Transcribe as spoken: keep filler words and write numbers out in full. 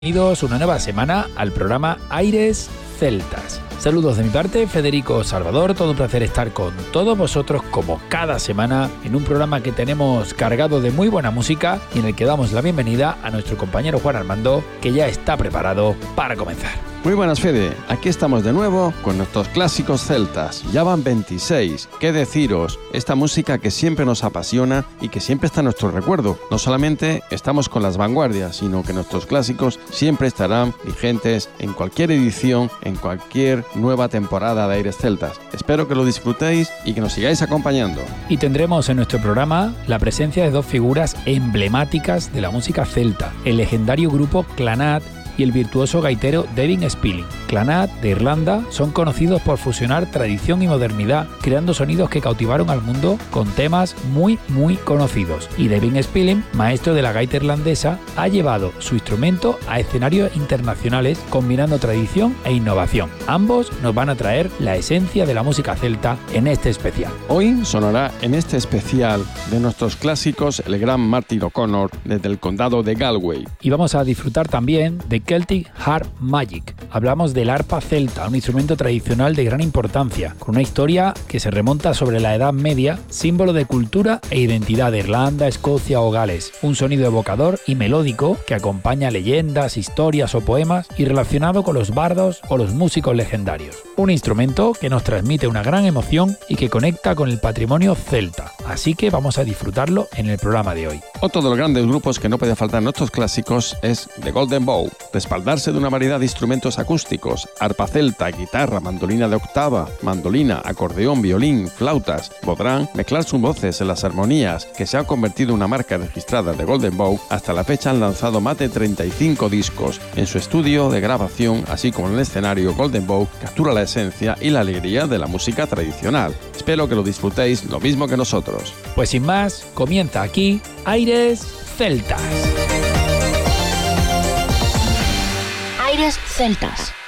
Bienvenidos una nueva semana al programa Aires Celtas. Saludos de mi parte, Federico Salvador, todo un placer estar con todos vosotros como cada semana en un programa que tenemos cargado de muy buena música y en el que damos la bienvenida a nuestro compañero Juan Armando, que ya está preparado para comenzar. Muy buenas, Fede, aquí estamos de nuevo con nuestros clásicos celtas. Ya van veintiséis, qué deciros, esta música que siempre nos apasiona y que siempre está en nuestro recuerdo. No solamente estamos con las vanguardias, sino que nuestros clásicos siempre estarán vigentes en cualquier edición, en cualquier nueva temporada de Aires Celtas. Espero que lo disfrutéis y que nos sigáis acompañando. Y tendremos en nuestro programa la presencia de dos figuras emblemáticas de la música celta, el legendario grupo Clannad y el virtuoso gaitero Devin Spilling. Clannad, de Irlanda, son conocidos por fusionar tradición y modernidad, creando sonidos que cautivaron al mundo con temas muy, muy conocidos. Y Devin Spilling, maestro de la gaita irlandesa, ha llevado su instrumento a escenarios internacionales, combinando tradición e innovación. Ambos nos van a traer la esencia de la música celta en este especial. Hoy sonará en este especial de nuestros clásicos el gran Martin O'Connor desde el condado de Galway. Y vamos a disfrutar también de Celtic Harp Magic. Hablamos del arpa celta, un instrumento tradicional de gran importancia, con una historia que se remonta sobre la Edad Media, símbolo de cultura e identidad de Irlanda, Escocia o Gales. Un sonido evocador y melódico que acompaña leyendas, historias o poemas y relacionado con los bardos o los músicos legendarios. Un instrumento que nos transmite una gran emoción y que conecta con el patrimonio celta. Así que vamos a disfrutarlo en el programa de hoy. Otro de los grandes grupos que no puede faltar en nuestros clásicos es The Golden Bow. Respaldarse de una variedad de instrumentos acústicos, arpa celta, guitarra, mandolina de octava, mandolina, acordeón, violín, flautas, podrán mezclar sus voces en las armonías que se han convertido en una marca registrada de Golden Bow. Hasta la fecha han lanzado más de treinta y cinco discos. En su estudio de grabación, así como en el escenario, Golden Bow captura la esencia y la alegría de la música tradicional. Espero que lo disfrutéis lo mismo que nosotros. Pues sin más, comienza aquí Aires Celtas. Aires Celtas.